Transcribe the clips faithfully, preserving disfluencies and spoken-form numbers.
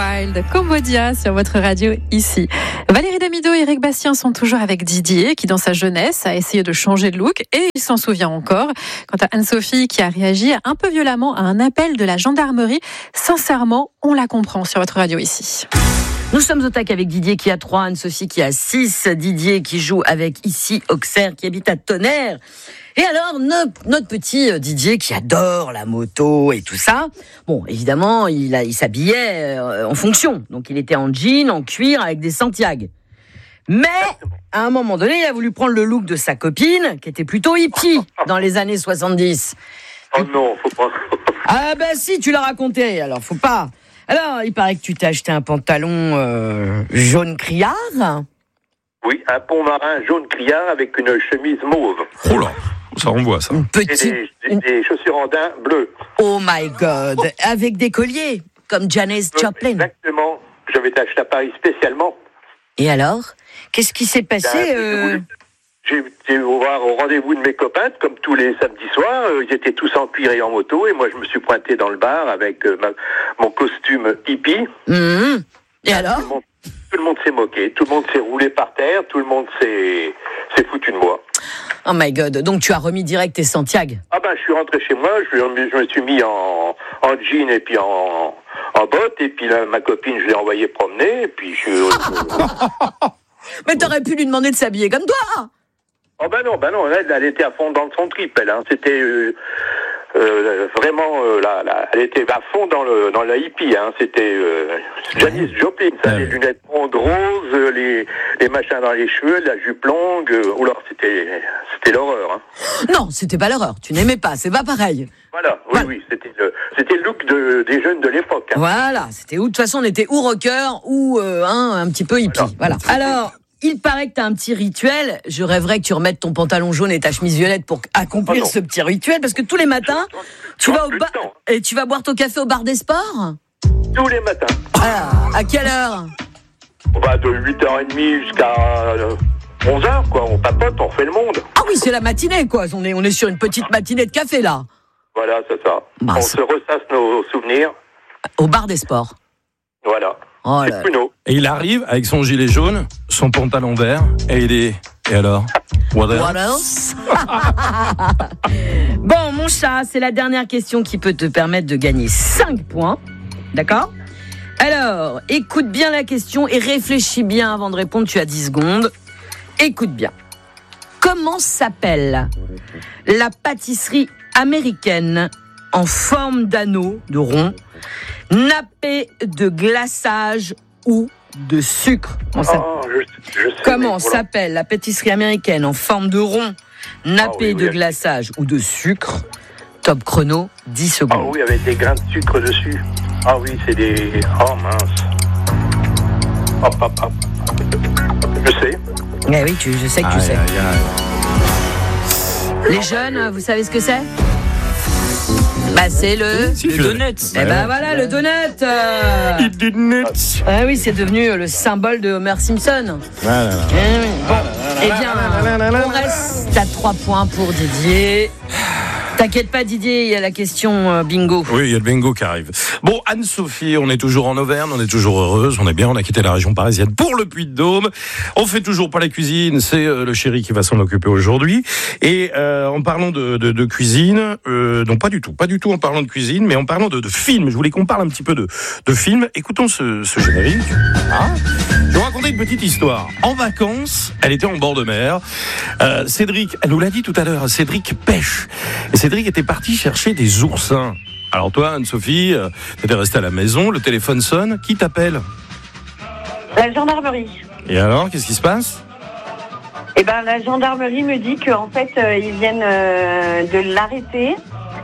Wild, Cambodia sur votre radio ici. Valérie Damido et Eric Bastien sont toujours avec Didier qui dans sa jeunesse a essayé de changer de look et il s'en souvient encore. Quant à Anne-Sophie qui a réagi un peu violemment à un appel de la gendarmerie, sincèrement, on la comprend sur votre radio ici. Nous sommes au tac avec Didier qui a trois, Anne-Sophie qui a six, Didier qui joue avec ici Auxerre qui habite à Tonnerre. Et alors, notre, notre petit Didier qui adore la moto et tout ça, bon, évidemment, il, a, il s'habillait euh, en fonction. Donc, il était en jean, en cuir, avec des Santiago. Mais, à un moment donné, il a voulu prendre le look de sa copine, qui était plutôt hippie dans les années soixante-dix. Oh non, faut pas... Ah ben si, tu l'as raconté, alors faut pas... Alors, il paraît que tu t'es acheté un pantalon euh, jaune criard. Oui, un pont marin jaune criard avec une chemise mauve. Oh là, ça renvoie ça. Une petite... Et des, des chaussures en daim bleues. Oh my God, avec des colliers, comme Janis Joplin. Exactement, j'avais été acheté à Paris spécialement. Et alors, qu'est-ce qui s'est passé Ben, euh... J'ai été voir au rendez-vous de mes copains, comme tous les samedis soirs. Euh, ils étaient tous en cuir et en moto, et moi je me suis pointé dans le bar avec euh, ma, mon costume hippie. Mmh. Et alors tout le, monde, tout le monde s'est moqué, tout le monde s'est roulé par terre, tout le monde s'est, s'est foutu de moi. Oh my God, donc tu as remis direct tes Santiago. Ah ben je suis rentré chez moi, je, je me suis mis en, en jean et puis en, en bottes, et puis là, ma copine je l'ai envoyée promener, et puis je suis... Mais t'aurais pu lui demander de s'habiller comme toi. Oh ben non, ben non, elle, elle était à fond dans son trip, elle, hein. C'était euh, euh, vraiment, euh, là, là, elle était à fond dans le dans la hippie, hein. C'était euh, Janis Joplin, ça, ouais. Les lunettes rondes roses, les les machins dans les cheveux, la jupe longue, euh, oula, c'était c'était l'horreur, hein. Non, c'était pas l'horreur, tu n'aimais pas, c'est pas pareil. Voilà, oui, voilà. oui, c'était le c'était le look de, des jeunes de l'époque, hein. Voilà, c'était où de toute façon on était ou rocker ou euh, hein, un petit peu hippie, voilà. voilà. Alors. Il paraît que tu as un petit rituel. Je rêverais que tu remettes ton pantalon jaune et ta chemise violette pour accomplir oh ce petit rituel. Parce que tous les matins, tu vas, au bar... et tu vas boire ton café au bar des sports ? Tous les matins. Ah, à quelle heure ? On va de huit heures trente jusqu'à onze heures, quoi. On papote, on fait le monde. Ah oui, c'est la matinée, quoi. On est, on est sur une petite matinée de café, là. Voilà, c'est ça. Bah, on c'est... se ressasse nos souvenirs. Au bar des sports. Voilà. Oh là. Et il arrive avec son gilet jaune, son pantalon vert, et il est... Et alors ? What else ? What else ? Bon, mon chat, c'est la dernière question qui peut te permettre de gagner cinq points. D'accord ? Alors, écoute bien la question et réfléchis bien avant de répondre. Tu as dix secondes. Écoute bien. Comment s'appelle la pâtisserie américaine en forme d'anneau, de rond, nappé de glaçage ou de sucre? Oh, je, je sais, Comment s'appelle la pâtisserie américaine en forme de rond, nappé ah, oui, oui, de glaçage ou de sucre? Top chrono, dix secondes. Ah oui, avec des grains de sucre dessus. Ah oui, c'est des... Oh mince. Hop, hop, hop. Je sais. Eh oui, tu, je sais que tu aïe, sais. Aïe, aïe. Les jeunes, vous savez ce que c'est? Bah c'est le, si, le donut. Eh ouais. Ben voilà, le donut. Euh... Il donut. Ah oui, c'est devenu le symbole de Homer Simpson. Voilà. Eh oui. Bon, eh bien, on reste à trois points pour Didier. T'inquiète pas Didier, il y a la question euh, bingo. Oui, il y a le bingo qui arrive. Bon, Anne-Sophie, on est toujours en Auvergne, on est toujours heureuse, on est bien, on a quitté la région parisienne pour le Puy-de-Dôme. On fait toujours pas la cuisine, c'est euh, le chéri qui va s'en occuper aujourd'hui. Et euh, en parlant de, de, de cuisine, euh, non pas du tout, pas du tout en parlant de cuisine, mais en parlant de, de films. Je voulais qu'on parle un petit peu de, de films. Écoutons ce, ce générique. Ah. Je vais vous raconter une petite histoire. En vacances, elle était en bord de mer. Euh, Cédric, elle nous l'a dit tout à l'heure, Cédric pêche. Et Cédric était parti chercher des oursins. Alors toi, Anne-Sophie, euh, t'étais restée à la maison, le téléphone sonne. Qui t'appelle ? La gendarmerie. Et alors, qu'est-ce qui se passe ? Eh ben, la gendarmerie me dit qu'en fait, euh, ils viennent euh, de l'arrêter.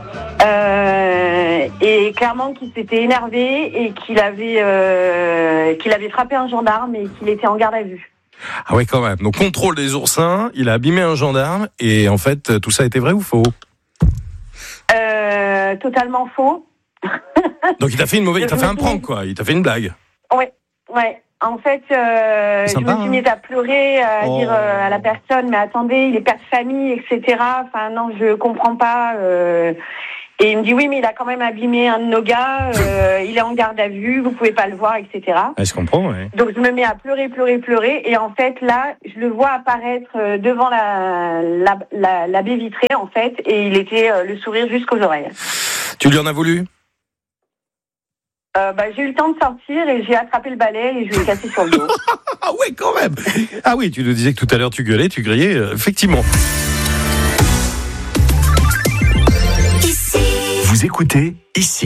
Euh, et clairement qu'il s'était énervé et qu'il avait euh, qu'il avait frappé un gendarme et qu'il était en garde à vue. Ah ouais, quand même. Donc contrôle des oursins, il a abîmé un gendarme et en fait tout ça était vrai ou faux ? euh, Totalement faux. Donc il t'a fait une mauvaise, il t'a fait un prank quoi, il t'a fait une blague. Ouais, ouais. En fait, euh, sympa, je me suis hein. mise à pleurer, à oh. dire euh, à la personne, mais attendez, il est père de famille, et cetera. Enfin non, je comprends pas. Euh, Et il me dit oui, mais il a quand même abîmé un de nos gars, euh, il est en garde à vue, vous pouvez pas le voir, et cetera. Ah, je comprends, oui. Donc je me mets à pleurer, pleurer, pleurer, et en fait là, je le vois apparaître devant la, la, la, la baie vitrée en fait, et il était euh, le sourire jusqu'aux oreilles. Tu lui en as voulu ? Euh, bah, j'ai eu le temps de sortir et j'ai attrapé le balai et je lui ai cassé sur le dos. Ah ouais, quand même. Ah oui, tu nous disais que tout à l'heure tu gueulais, tu criais, euh, effectivement. Vous écoutez ici.